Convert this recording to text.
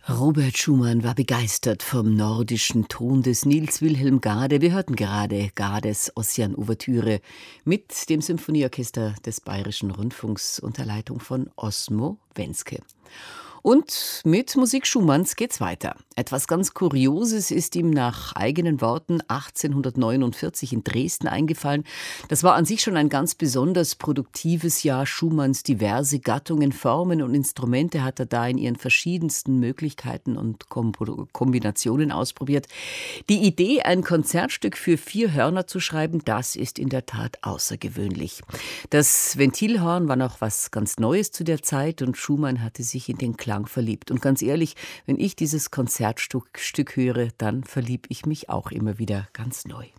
Robert Schumann war begeistert vom nordischen Ton des Niels Wilhelm Gade. Wir hörten gerade Gades Ossian-Ouvertüre mit dem Symphonieorchester des Bayerischen Rundfunks unter Leitung von Osmo Wenske. Und mit Musik Schumanns geht's weiter. Etwas ganz Kurioses ist ihm nach eigenen Worten 1849 in Dresden eingefallen. Das war an sich schon ein ganz besonders produktives Jahr Schumanns. Diverse Gattungen, Formen und Instrumente hat er da in ihren verschiedensten Möglichkeiten und Kombinationen ausprobiert. Die Idee, ein Konzertstück für 4 Hörner zu schreiben, das ist in der Tat außergewöhnlich. Das Ventilhorn war noch was ganz Neues zu der Zeit und Schumann hatte sich in den Klang verliebt. Und ganz ehrlich, wenn ich dieses Konzertstück höre, dann verliebe ich mich auch immer wieder ganz neu.